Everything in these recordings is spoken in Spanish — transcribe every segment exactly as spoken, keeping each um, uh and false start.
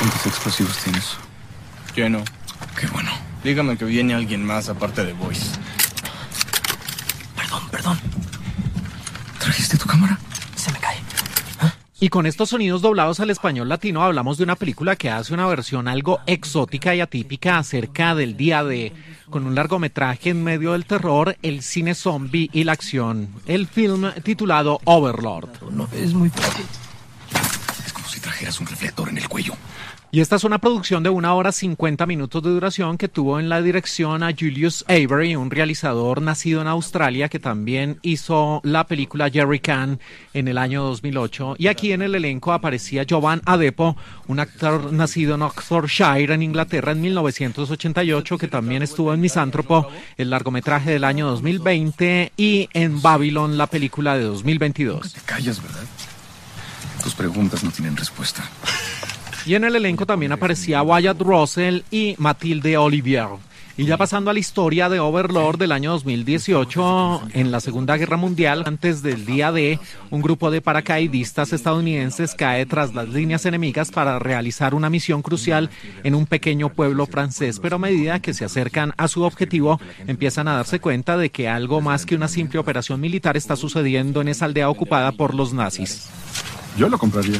¿Cuántos explosivos tienes? Lleno. Qué bueno. Dígame que viene alguien más aparte de Boyce. Perdón, perdón. ¿Trajiste tu cámara? Se me cae. Y con estos sonidos doblados al español latino hablamos de una película que hace una versión algo exótica y atípica acerca del día D, con un largometraje en medio del terror, el cine zombie y la acción. El film titulado Overlord. No, es muy fácil. Es como si trajeras un reflector en el cuello. Y esta es una producción de una hora cincuenta minutos de duración que tuvo en la dirección a Julius Avery, un realizador nacido en Australia que también hizo la película Jerry Can en el año dos mil ocho. Y aquí en el elenco aparecía Jovan Adepo, un actor nacido en Oxfordshire, en Inglaterra, en mil novecientos ochenta y ocho, que también estuvo en Misántropo, el largometraje del año dos mil veinte, y en Babylon, la película de dos mil veintidós. Te callas, ¿verdad? Tus preguntas no tienen respuesta. Y en el elenco también aparecía Wyatt Russell y Mathilde Olivier. Y ya pasando a la historia de Overlord del año dos mil dieciocho, en la Segunda Guerra Mundial, antes del día D, un grupo de paracaidistas estadounidenses cae tras las líneas enemigas para realizar una misión crucial en un pequeño pueblo francés, pero a medida que se acercan a su objetivo, empiezan a darse cuenta de que algo más que una simple operación militar está sucediendo en esa aldea ocupada por los nazis. Yo lo compraría.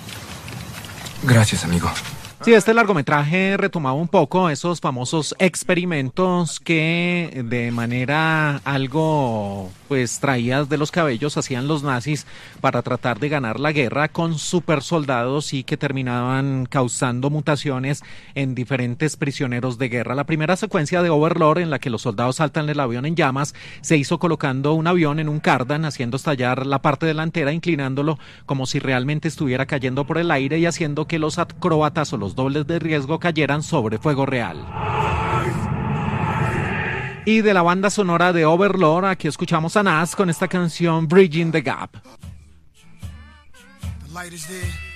Gracias, amigo. Sí, este largometraje retomaba un poco esos famosos experimentos que de manera algo pues traídas de los cabellos hacían los nazis para tratar de ganar la guerra con supersoldados y que terminaban causando mutaciones en diferentes prisioneros de guerra. La primera secuencia de Overlord, en la que los soldados saltan el avión en llamas, se hizo colocando un avión en un cardan, haciendo estallar la parte delantera, inclinándolo como si realmente estuviera cayendo por el aire y haciendo que los acróbatas o los dobles de riesgo cayeran sobre fuego real. Y de la banda sonora de Overlord, aquí escuchamos a Nas con esta canción Bridging the Gap. The light is there.